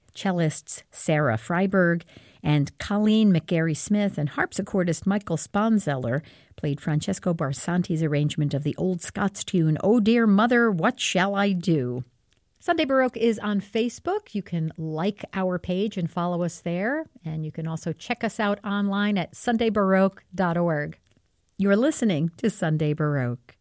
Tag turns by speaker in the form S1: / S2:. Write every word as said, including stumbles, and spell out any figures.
S1: cellists Sarah Freiberg and Colleen McGarry-Smith and harpsichordist Michael Sponzeller played Francesco Barsanti's arrangement of the old Scots tune, "Oh Dear Mother, What Shall I Do?" Sunday Baroque is on Facebook. You can like our page and follow us there. And you can also check us out online at sunday baroque dot org. You're listening to Sunday Baroque.